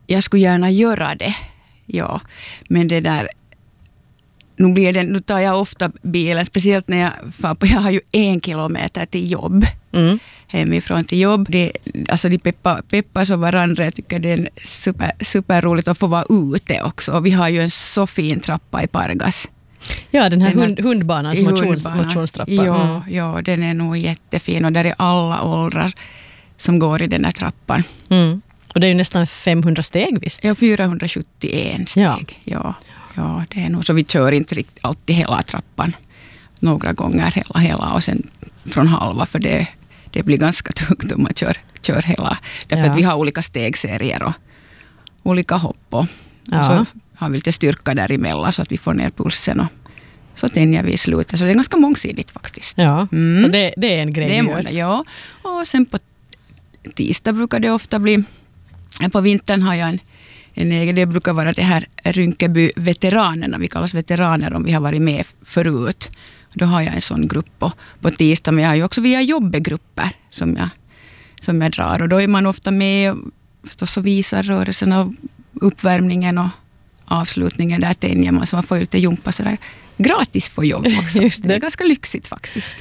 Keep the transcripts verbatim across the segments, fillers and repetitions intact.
jag skulle gärna göra det. Ja, men det där, nu, blir det, nu tar jag ofta bilen, speciellt när jag far på, jag har ju en kilometer till jobb. Mm. Hemifrån till jobb. Det, alltså de peppar, peppar som varandra. Jag tycker det är super, super roligt att få vara ute också. Och vi har ju en så fin trappa i Pargas. Ja, den här, den här hund, hundbanans motions, motionstrappa. Ja, mm. ja, den är nog jättefin. Och där är alla åldrar som går i den här trappan. Mm. Och det är ju nästan femhundra steg visst? Ja, fyrahundrasjuttioen steg. Ja. Ja, ja, det är nog så. Vi kör inte riktigt alltid hela trappan. Några gånger hela, hela och sen från halva, för det, det blir ganska tungt om man kör, kör hela. Därför ja. Att vi har olika stegserier och olika hopp. Och, ja. och så har vi lite styrka däremellan så att vi får ner pulsen och så tänjer vi i slutet. Så det är ganska mångsidigt faktiskt. Ja, mm. Så det, det är en grej. Det är många, ja. Och sen på tisdag brukar det ofta bli, på vintern har jag en, en egen, det brukar vara det här Rynkeby-veteranerna. Vi kallas veteraner om vi har varit med förut. Då har jag en sån grupp på, på tisdag, men jag har ju också via jobbegrupper som jag, som jag drar. Och då är man ofta med och förstås och visar rörelsen och uppvärmningen och avslutningen där tänjer man, så man får ju lite jumpa sådär gratis på jobb också. Just det. Det är ganska lyxigt faktiskt.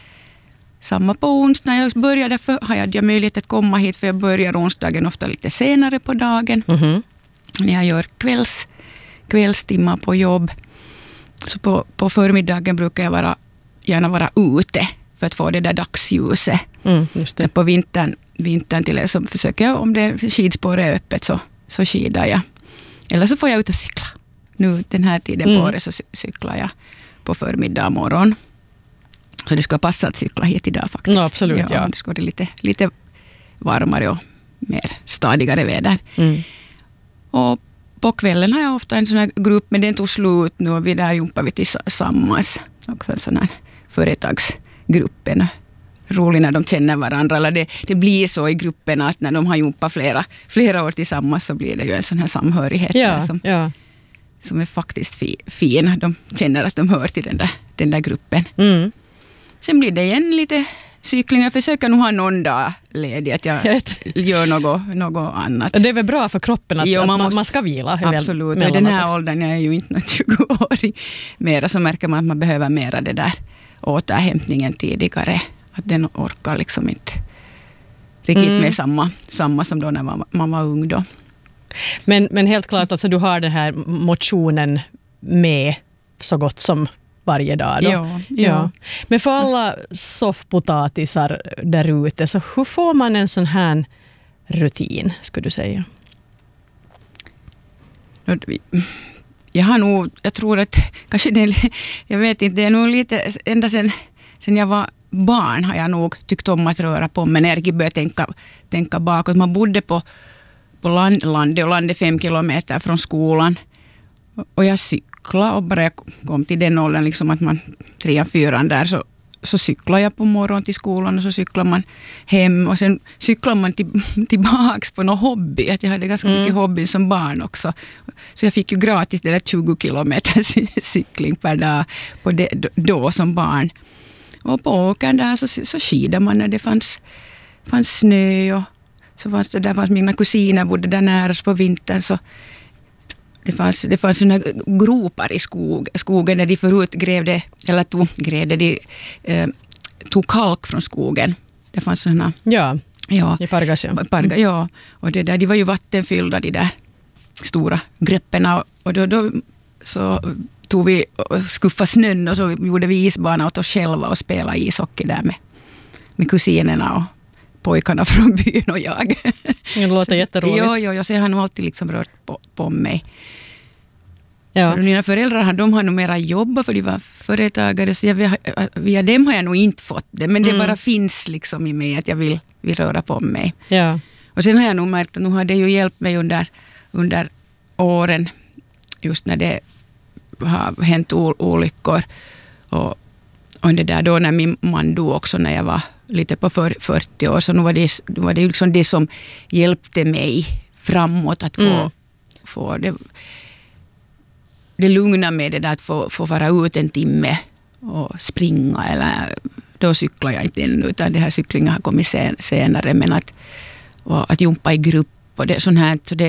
Samma på onsdag, när jag började för, har jag möjlighet att komma hit, för jag börjar onsdagen ofta lite senare på dagen. Mm-hmm. När jag gör kvälls, kvällstimmar på jobb. Så på, på förmiddagen brukar jag vara, gärna vara ute för att få det där dagsljuset. Mm, just det. På vintern, vintern till så försöker jag, om det skidspåret är öppet så, så skidar jag. Eller så får jag ut och cykla. Nu den här tiden mm. på året så cyklar jag på förmiddag och morgon. Så det ska passa att cykla hit idag faktiskt. No, absolut, ja. ja. Det ska vara lite, lite varmare och mer stadigare väder. Mm. Och på kvällen har jag ofta en sån här grupp, men den tog slut nu och vi där jumpar vi tillsammans. Också en sån här företagsgruppen. Roligt när de känner varandra. Eller det, det blir så i gruppen att när de har jumpat flera, flera år tillsammans så blir det ju en sån här samhörighet ja, som, ja. som är faktiskt fi, fin. De känner att de hör till den där, den där gruppen. Mm. Sen blir det igen lite cykling. Jag försöker nog ha någon dag ledig att jag gör något, något annat. Det är väl bra för kroppen att, jo, man, att måste, man ska vila. Absolut. I den här åldern, jag är ju inte tjugo-åring mera, så märker man att man behöver mera det där återhämtningen tidigare. Att den orkar liksom inte riktigt mm. med samma, samma som då när man, man var ung då. Men, men helt klart, alltså, du har den här motionen med så gott som varje dag då. Ja, ja. ja. Men för alla soffpotatisar där ute, så hur får man en sån här rutin, skulle du säga? Jag har nog, jag tror att kanske det, jag vet inte, det är nog lite, ända sen, sen jag var barn har jag nog tyckt om att röra på mig när jag började tänka, tänka bakåt. Man bodde på, på land, landet och landet fem kilometer från skolan. Och jag cyklade och bara jag kom till den åldern liksom att man trean, fyran där så, så cyklade jag på morgonen till skolan och så cyklar man hem och sen cyklar man till, tillbaks på någon hobby. Att jag hade ganska mm. mycket hobby som barn också. Så jag fick ju gratis det där tjugo kilometer cykling per dag på det, då som barn. Och på åkern där så, så skidade man när det fanns, fanns snö och så fanns det där fanns mina kusiner bodde där nära på vintern så det fanns, det fanns såna gropar i skog, skogen där de förut grävde, eller tog, grävde, de eh, tog kalk från skogen. Det fanns såna. Ja, ja i Pargas, ja. Parga, ja. Och det där, de var ju vattenfyllda, de där stora grepperna. Och, och då, då så tog vi och skuffa snön och så gjorde vi isbana åt oss själva och spelade ishockey där med, med kusinerna och pojkarna från byn och jag. Det låter jätteroligt. Ja, ja, ja, så jag har nog alltid liksom rört på, på mig. Ja. Och mina föräldrar de har nog mera jobbat för de var företagare så jag, via, via dem har jag nog inte fått det. Men det mm. bara finns liksom i mig att jag vill, vill röra på mig. Ja. Och sen har jag nog märkt att nu har det ju hjälpt mig under, under åren just när det har hänt olyckor och, och det där då när min man dog också när jag var lite på fyrtio år så nu var det, nu var det liksom det som hjälpte mig framåt att få, mm. få det, det lugna med det där att få, få vara ut en timme och springa eller då cyklar jag inte ännu utan det här cyklingen har kommit sen, senare men att, att jumpa i grupp och det, sån här, så det